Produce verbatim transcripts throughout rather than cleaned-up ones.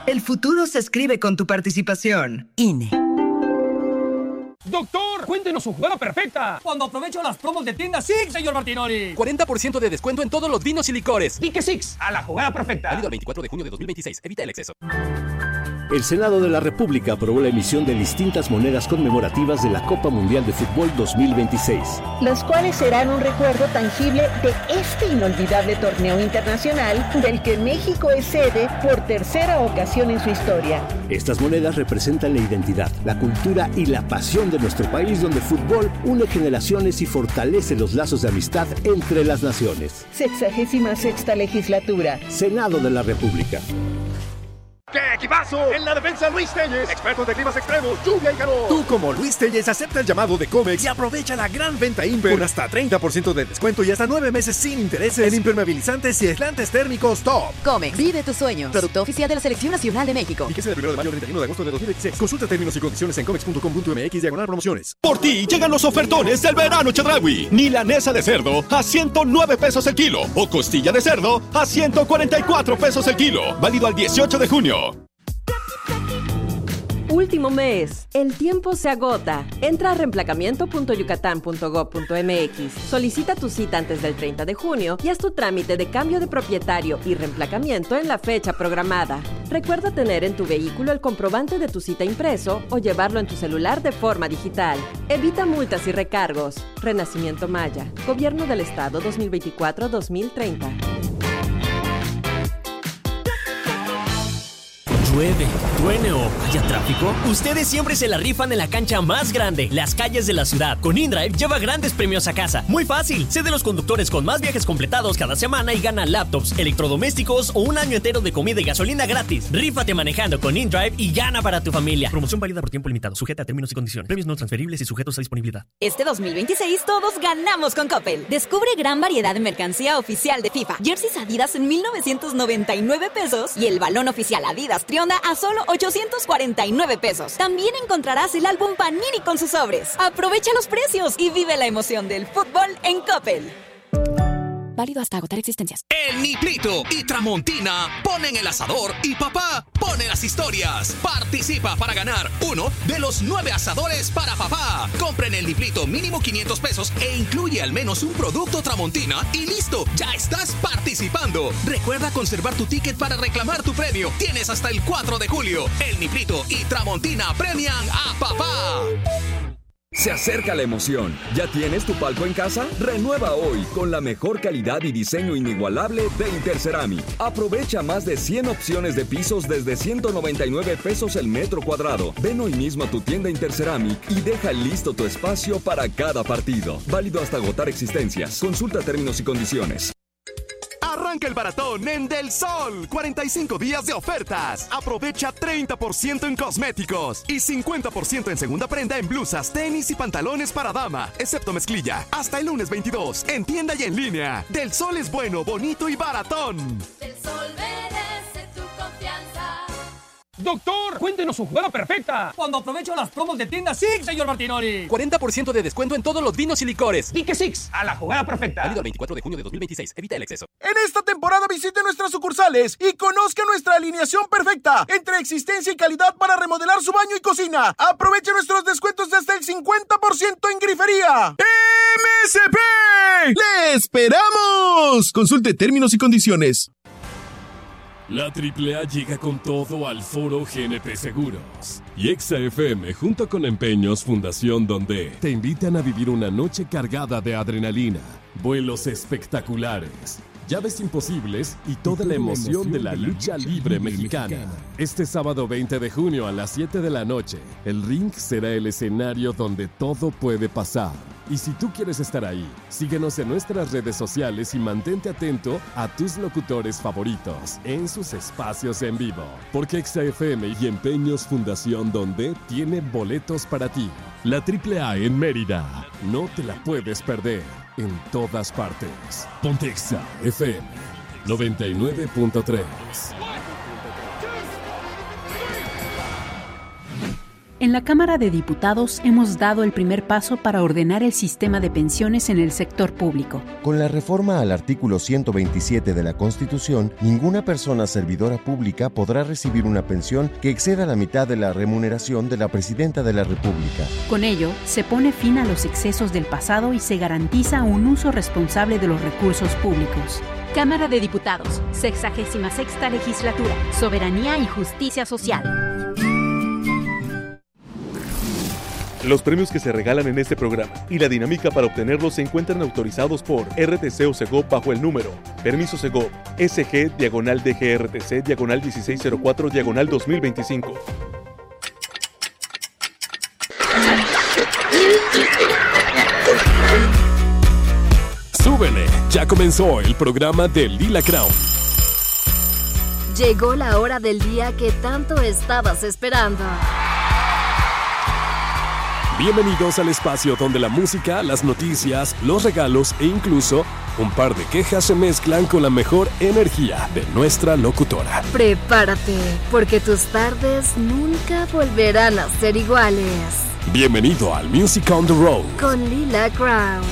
El futuro se escribe con tu participación. I N E. Doctor, cuéntenos su jugada perfecta. Cuando aprovecho las promos de tienda Six, señor Martinoli. cuarenta por ciento de descuento en todos los vinos y licores. Dique Six, a la jugada perfecta. Válido el veinticuatro de junio de dos mil veintiséis. Evita el exceso. El Senado de la República aprobó la emisión de distintas monedas conmemorativas de la Copa Mundial de Fútbol dos mil veintiséis. Las cuales serán un recuerdo tangible de este inolvidable torneo internacional del que México es sede por tercera ocasión en su historia. Estas monedas representan la identidad, la cultura y la pasión de nuestro país, donde el fútbol une generaciones y fortalece los lazos de amistad entre las naciones. Sexagésima sexta legislatura. Senado de la República. ¡Qué equipazo! En la defensa, Luis Telles, expertos de climas extremos, lluvia y calor. Tú, como Luis Telles, acepta el llamado de Comex y aprovecha la gran venta Imper con hasta treinta por ciento de descuento y hasta nueve meses sin intereses en impermeabilizantes y aislantes térmicos top. Comex, vive tus sueños. Producto oficial de la Selección Nacional de México. Fíjese del primero de mayo al treinta y uno de agosto de dos mil veintiséis. Consulta términos y condiciones en comex punto com punto m x diagonal promociones. Por ti llegan los ofertones del verano Chedraui. Milanesa de cerdo a ciento nueve pesos el kilo o costilla de cerdo a ciento cuarenta y cuatro pesos el kilo. Válido al dieciocho de junio. Último mes. El tiempo se agota. Entra a reemplacamiento punto yucatán punto gob punto m x. Solicita tu cita antes del treinta de junio y haz tu trámite de cambio de propietario y reemplacamiento en la fecha programada. Recuerda tener en tu vehículo el comprobante de tu cita impreso o llevarlo en tu celular de forma digital. Evita multas y recargos. Renacimiento Maya. Gobierno del Estado dos mil veinticuatro a dos mil treinta. Llueve, truene o haya tráfico, ustedes siempre se la rifan en la cancha más grande, las calles de la ciudad. Con InDrive lleva grandes premios a casa. Muy fácil, sé de los conductores con más viajes completados cada semana y gana laptops, electrodomésticos o un año entero de comida y gasolina gratis. Rífate manejando con InDrive y gana para tu familia. Promoción válida por tiempo limitado, sujeta a términos y condiciones. Premios no transferibles y sujetos a disponibilidad. Este dos mil veintiséis todos ganamos con Coppel. Descubre gran variedad de mercancía oficial de FIFA. Jerseys Adidas en mil novecientos noventa y nueve pesos y el balón oficial Adidas Trionda a solo ochocientos cuarenta y nueve pesos. También encontrarás el álbum Panini con sus sobres. Aprovecha los precios y vive la emoción del fútbol en Coppel. Válido hasta agotar existencias. El Niplito y Tramontina ponen el asador y papá pone las historias. Participa para ganar uno de los nueve asadores para papá. Compren el Niplito mínimo quinientos pesos e incluye al menos un producto Tramontina y listo, ya estás participando. Recuerda conservar tu ticket para reclamar tu premio. Tienes hasta el cuatro de julio. El Niplito y Tramontina premian a papá. Se acerca la emoción. ¿Ya tienes tu palco en casa? Renueva hoy con la mejor calidad y diseño inigualable de Interceramic. Aprovecha más de cien opciones de pisos desde ciento noventa y nueve pesos el metro cuadrado. Ven hoy mismo a tu tienda Interceramic y deja listo tu espacio para cada partido. Válido hasta agotar existencias. Consulta términos y condiciones. Arranca el baratón en Del Sol. cuarenta y cinco días de ofertas. Aprovecha treinta por ciento en cosméticos y cincuenta por ciento en segunda prenda en blusas, tenis y pantalones para dama, excepto mezclilla. Hasta el lunes veintidós, en tienda y en línea. Del Sol es bueno, bonito y baratón. Del Sol merece tu confianza. Doctor, cuéntenos su jugada perfecta. Cuando aprovecho las promos de tienda Six, señor Martinoli. cuarenta por ciento de descuento en todos los vinos y licores. Dique Six, a la jugada perfecta. Válido el veinticuatro de junio de dos mil veintiséis. Evita el exceso. En esta temporada visite nuestras sucursales y conozca nuestra alineación perfecta entre existencia y calidad para remodelar su baño y cocina. Aproveche nuestros descuentos de hasta el cincuenta por ciento en grifería. ¡M S P! ¡Le esperamos! Consulte términos y condiciones. La triple A llega con todo al foro G N P Seguros. Y Exa F M junto con Empeños Fundación Donde te invitan a vivir una noche cargada de adrenalina, vuelos espectaculares, llaves imposibles y toda la emoción de la lucha libre mexicana. Este sábado veinte de junio a las siete de la noche, el ring será el escenario donde todo puede pasar. Y si tú quieres estar ahí, síguenos en nuestras redes sociales y mantente atento a tus locutores favoritos en sus espacios en vivo. Porque Exa F M y Empeños Fundación Donde tiene boletos para ti. La triple A en Mérida. No te la puedes perder. En todas partes. Ponte Exa F M noventa y nueve punto tres. En la Cámara de Diputados hemos dado el primer paso para ordenar el sistema de pensiones en el sector público. Con la reforma al artículo ciento veintisiete de la Constitución, ninguna persona servidora pública podrá recibir una pensión que exceda la mitad de la remuneración de la Presidenta de la República. Con ello, se pone fin a los excesos del pasado y se garantiza un uso responsable de los recursos públicos. Cámara de Diputados, sexagésima sexta legislatura, Soberanía y Justicia Social. Los premios que se regalan en este programa y la dinámica para obtenerlos se encuentran autorizados por R T C o Segov bajo el número Permiso Segov S G diagonal D G R T C diagonal dieciséis cero cuatro diagonal dos mil veinticinco. ¡Súbele! Ya comenzó el programa de Lila Crown. Llegó la hora del día que tanto estabas esperando. Bienvenidos al espacio donde la música, las noticias, los regalos e incluso un par de quejas se mezclan con la mejor energía de nuestra locutora. Prepárate, porque tus tardes nunca volverán a ser iguales. Bienvenido al Music on the Road con Lila Crown.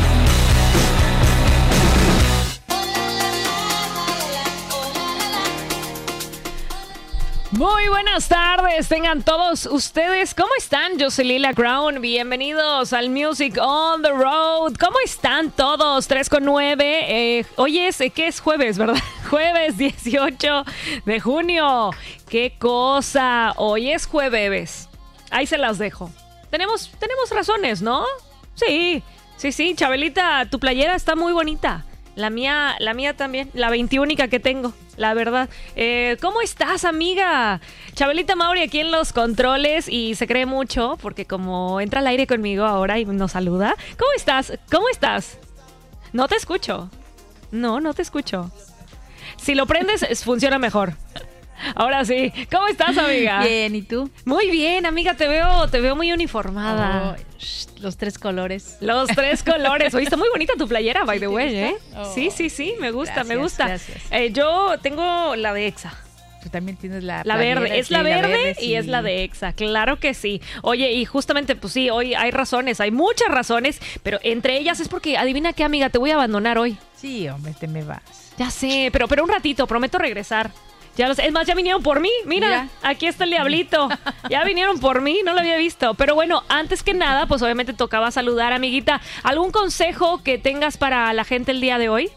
Muy buenas tardes, tengan todos ustedes. ¿Cómo están? Yo soy Lila Crown. Bienvenidos al Music on the Road. ¿Cómo están todos? tres con nueve. Eh, hoy es, ¿qué es? Jueves, ¿verdad? Jueves dieciocho de junio. ¡Qué cosa! Hoy es jueves. Ahí se las dejo. Tenemos, tenemos razones, ¿no? Sí, sí, sí. Chabelita, tu playera está muy bonita. La mía, la mía también, la veintiúnica que tengo, la verdad. Eh, ¿Cómo estás, amiga? Chabelita Mauri aquí en los controles y se cree mucho porque como entra al aire conmigo ahora y nos saluda. ¿Cómo estás? ¿Cómo estás? No te escucho. No, no te escucho. Si lo prendes, funciona mejor. Ahora sí. ¿Cómo estás, amiga? Bien, ¿y tú? Muy bien, amiga, te veo, te veo muy uniformada. Oh, los tres colores. Los tres colores. Oye, está muy bonita tu playera, by ¿Sí the way, ¿eh? Oh, sí, sí, sí, me gusta, gracias, me gusta. Gracias. Eh, yo tengo la de Exa. Tú también tienes la La playera, verde, es sí, la verde, la verde y sí. es la de Exa, claro que sí. Oye, y justamente, pues sí, hoy hay razones, hay muchas razones, pero entre ellas es porque, adivina qué, amiga, te voy a abandonar hoy. Sí, hombre, te me vas. Ya sé, pero, pero un ratito, prometo regresar. Ya lo sé. Es más, ya vinieron por mí. Mira, Mira, aquí está el diablito. Ya vinieron por mí, no lo había visto. Pero bueno, antes que nada, pues obviamente tocaba saludar, amiguita. ¿Algún consejo que tengas para la gente el día de hoy?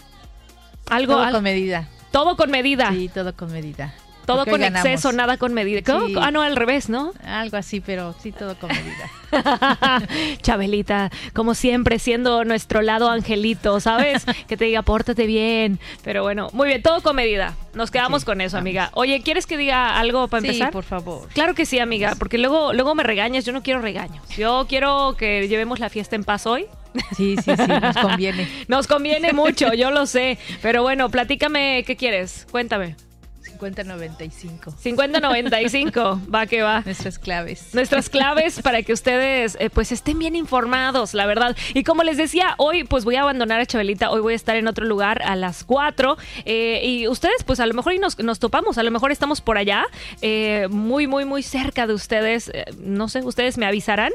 Algo, todo algo, con medida. Todo con medida. Sí, todo con medida. Todo Porque con exceso, nada con medida. ¿Cómo? Sí. Ah, no, al revés, ¿no? Algo así, pero sí, todo con medida. Chabelita, como siempre, siendo nuestro lado angelito, ¿sabes? Que te diga, pórtate bien. Pero bueno, muy bien, todo con medida. Nos quedamos sí, con eso, vamos. Amiga. Oye, ¿quieres que diga algo para sí, empezar? Sí, por favor. Claro que sí, amiga, porque luego, luego me regañas. Yo no quiero regaños. Yo quiero que llevemos la fiesta en paz hoy. Sí, sí, sí, nos conviene. Nos conviene mucho, yo lo sé. Pero bueno, platícame, ¿qué quieres? Cuéntame. cincuenta noventa y cinco. cincuenta noventa y cinco, va que va. Nuestras claves. Nuestras claves para que ustedes eh, pues estén bien informados, la verdad. Y como les decía, hoy pues voy a abandonar a Chabelita, hoy voy a estar en otro lugar a las cuatro. Eh, y ustedes pues a lo mejor y nos, nos topamos, a lo mejor estamos por allá, eh, muy, muy, muy cerca de ustedes. Eh, no sé, ustedes me avisarán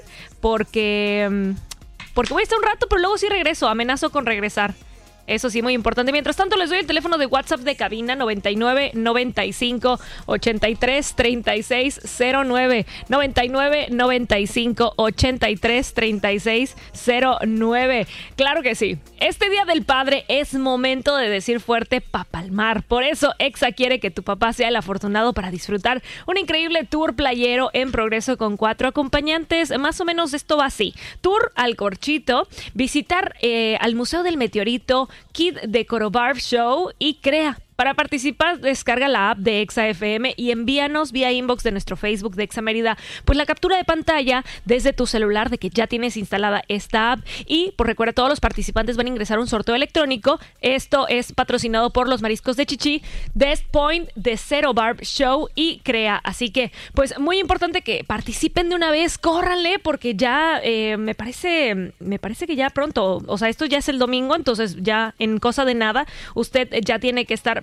porque, porque voy a estar un rato, pero luego sí regreso, amenazo con regresar. Eso sí, muy importante. Mientras tanto, les doy el teléfono de WhatsApp de cabina noventa y nueve, noventa y cinco, ochenta y tres, treinta y seis cero nueve. noventa y nueve, noventa y cinco, ochenta y tres, treinta y seis cero nueve. Claro que sí. Este Día del Padre es momento de decir fuerte pa' palmar. Por eso, Exa quiere que tu papá sea el afortunado para disfrutar un increíble tour playero en progreso con cuatro acompañantes. Más o menos esto va así. Tour al Corchito, visitar eh, al Museo del Meteorito, Kid de Corobarb Show y Crea. Para participar, descarga la app de Exa F M y envíanos vía inbox de nuestro Facebook de Exa Mérida pues la captura de pantalla desde tu celular de que ya tienes instalada esta app. Y por recuerda, todos los participantes van a ingresar a un sorteo electrónico. Esto es patrocinado por los Mariscos de Chichi, Dest Point, de Zero Barb Show y Crea. Así que, pues muy importante que participen de una vez, córranle, porque ya eh, me parece, me parece que ya pronto, o sea, esto ya es el domingo, entonces ya en cosa de nada, usted ya tiene que estar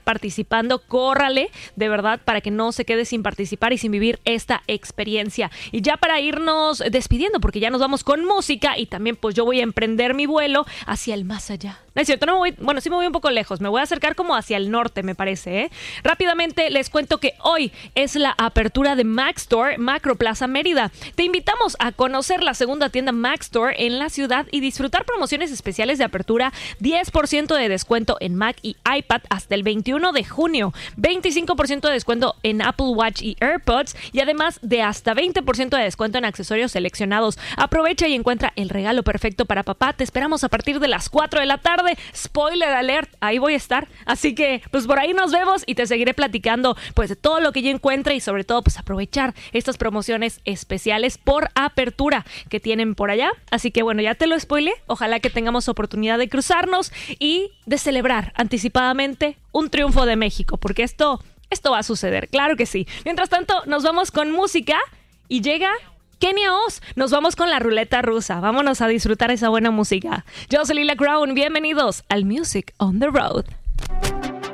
participando, córrale, de verdad, para que no se quede sin participar y sin vivir esta experiencia. Y ya para irnos despidiendo, porque ya nos vamos con música y también pues yo voy a emprender mi vuelo hacia el más allá. No es cierto, no me voy, bueno, sí me voy un poco lejos, me voy a acercar como hacia el norte, me parece, ¿eh? Rápidamente les cuento que hoy es la apertura de Mac Store Macroplaza Mérida. Te invitamos a conocer la segunda tienda Mac Store en la ciudad y disfrutar promociones especiales de apertura, diez por ciento de descuento en Mac y iPad hasta el veintiuno de junio, veinticinco por ciento de descuento en Apple Watch y AirPods y además de hasta veinte por ciento de descuento en accesorios seleccionados. Aprovecha y encuentra el regalo perfecto para papá. Te esperamos a partir de las cuatro de la tarde. Spoiler alert, ahí voy a estar. Así que pues por ahí nos vemos y te seguiré platicando pues de todo lo que yo encuentre y sobre todo pues aprovechar estas promociones especiales por apertura que tienen por allá. Así que bueno, ya te lo spoilé. Ojalá que tengamos oportunidad de cruzarnos y de celebrar anticipadamente un triunfo de México, porque esto, esto va a suceder, claro que sí. Mientras tanto, nos vamos con música y llega Kenia Oz. Nos vamos con la ruleta rusa. Vámonos a disfrutar esa buena música. Yo soy Lila Crown. Bienvenidos al Music on the Road.